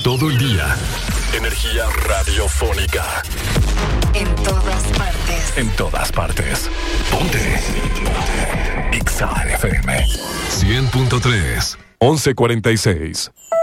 Todo el día. Energía radiofónica. En todas partes. En todas partes. Ponte. Exa FM 100.3 11:46.